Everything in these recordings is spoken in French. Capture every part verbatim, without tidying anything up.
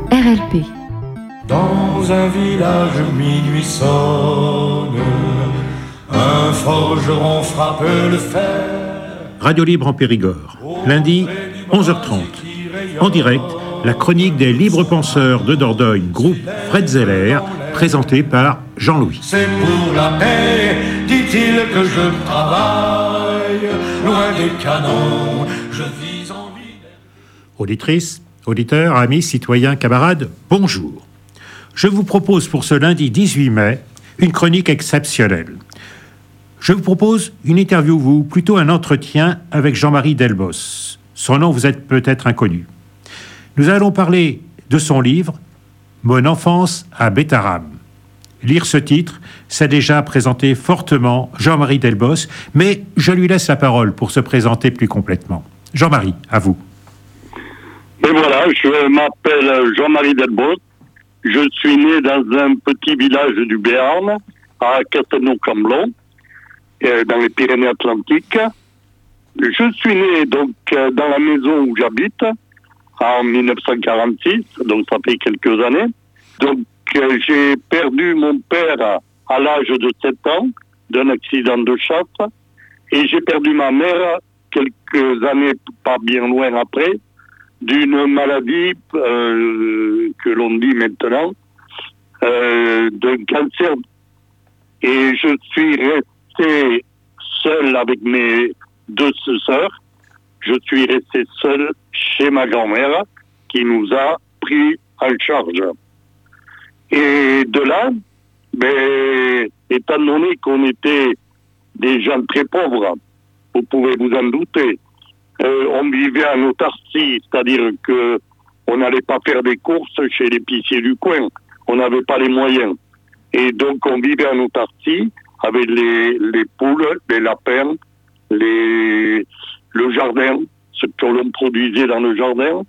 R L P. Dans un village minuit sonne, un forgeron frappe le fer. Radio Libre en Périgord, lundi, onze heures trente. En direct, la chronique des libres penseurs de Dordogne, groupe Fred Zeller, présentée par Jean-Louis. C'est pour la paix, dit-il, que je travaille, loin des canons, je vis en ville. Auditrices, auditeurs, amis, citoyens, camarades, bonjour. Je vous propose pour ce lundi dix-huit mai une chronique exceptionnelle. Je vous propose une interview, ou plutôt un entretien avec Jean-Marie Delbos. Son nom vous est peut-être inconnu. Nous allons parler de son livre « Mon enfance à Bétarame ». Lire ce titre, c'est déjà présenter fortement Jean-Marie Delbos, mais je lui laisse la parole pour se présenter plus complètement. Jean-Marie, à vous. Et voilà, je m'appelle Jean-Marie Delbos. Je suis né dans un petit village du Béarn, à Castelnau-Camblon, dans les Pyrénées-Atlantiques. Je suis né donc dans la maison où j'habite en dix-neuf cent quarante-six, donc ça fait quelques années. Donc j'ai perdu mon père à l'âge de sept ans d'un accident de chasse et j'ai perdu ma mère quelques années, pas bien loin après, d'une maladie euh, que l'on dit maintenant, euh, d'un cancer. Et je suis resté seul avec mes deux sœurs. Je suis resté seul chez ma grand-mère qui nous a pris en charge. Et de là, ben, étant donné qu'on était des gens très pauvres, vous pouvez vous en douter, euh, on vivait en autarcie, c'est-à-dire que on n'allait pas faire des courses chez l'épicier du coin. On n'avait pas les moyens. Et donc on vivait en autarcie avec les, les poules, les lapins, les, le jardin, ce que l'on produisait dans le jardin.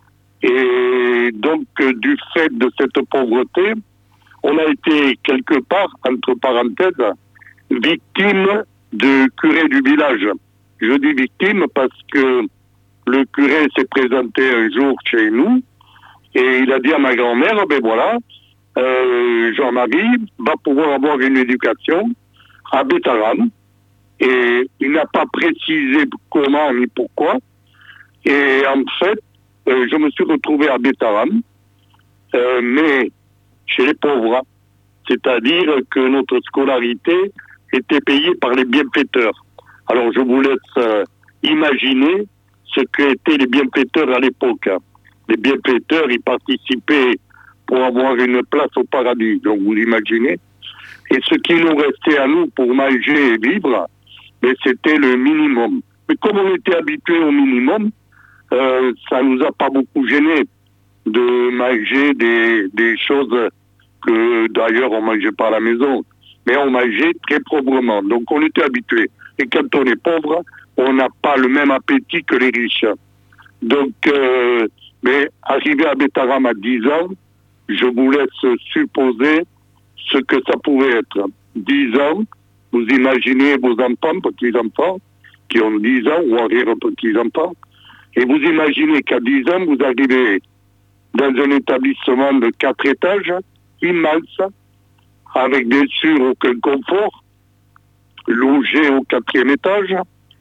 Et donc, du fait de cette pauvreté, on a été quelque part, entre parenthèses, victime du curé du village. Je dis victime parce que le curé s'est présenté un jour chez nous et il a dit à ma grand-mère, ben voilà, euh, Jean-Marie va pouvoir avoir une éducation à Bétarame. Et il n'a pas précisé comment ni pourquoi. Et en fait, euh, je me suis retrouvé à Bétarame, euh, mais chez les pauvres. C'est-à-dire que notre scolarité était payée par les bienfaiteurs. Alors je vous laisse euh, imaginer ce qu'étaient les bienfaiteurs à l'époque. Les bienfaiteurs, ils participaient pour avoir une place au paradis. Donc vous imaginez. Et ce qui nous restait à nous pour manger et vivre, mais c'était le minimum. Mais comme on était habitué au minimum, euh, ça nous a pas beaucoup gêné de manger des, des choses que d'ailleurs on mangeait pas à la maison. Mais on mangeait très pauvrement. Donc on était habitué. Et quand on est pauvre, on n'a pas le même appétit que les riches. Donc, euh, mais arrivé à Bétarame à dix ans, je vous laisse supposer ce que ça pouvait être. dix ans, vous imaginez vos enfants, petits-enfants, qui ont dix ans, ou arrière-petits-enfants, et vous imaginez qu'à dix ans, vous arrivez dans un établissement de quatre étages, immense, avec bien sûr aucun confort, logé au quatrième étage,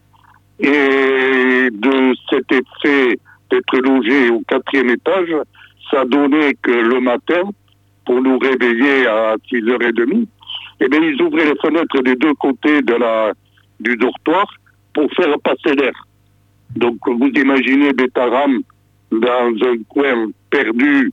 et de cet effet d'être logé au quatrième étage, ça donnait que le matin, pour nous réveiller à six heures trente, eh bien, ils ouvraient les fenêtres des deux côtés de la, du dortoir pour faire passer l'air. Donc, vous imaginez Bétarame dans un coin perdu